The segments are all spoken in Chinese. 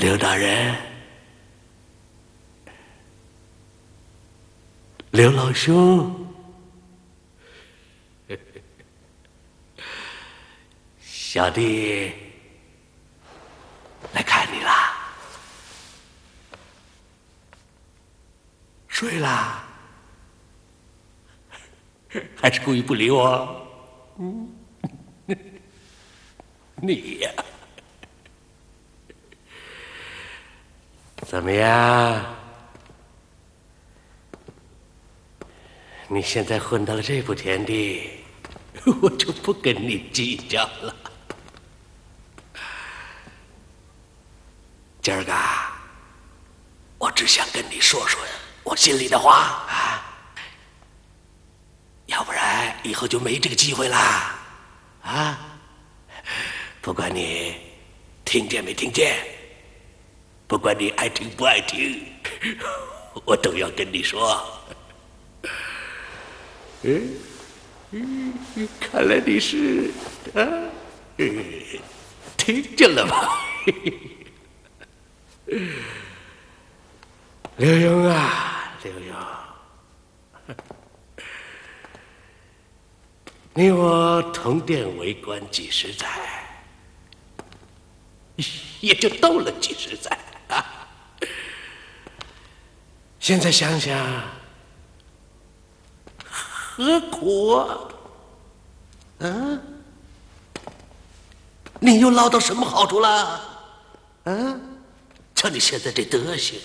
刘大人，刘老兄，小弟来看你啦。睡啦？还是故意不理我？你呀，怎么样？你现在混到了这步田地，我就不跟你计较了。今儿个，我只想跟你说说我心里的话啊，要不然以后就没这个机会啦。啊，不管你听见没听见，不管你爱听不爱听，我都要跟你说。看来你是听见了吧？刘墉啊，刘墉，你我同殿为官几十载，也就斗了几十载啊。现在想想，何苦啊？啊？你又捞到什么好处了？啊？瞧你现在这德行，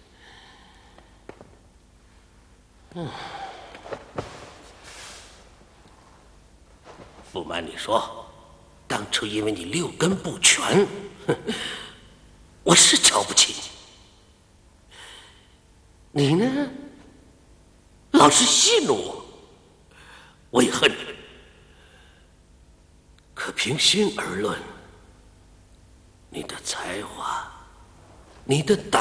不瞒你说，当初因为你六根不全，我是瞧不起你。你呢，老是戏弄我，我也恨你。可平心而论，你的才华，你的胆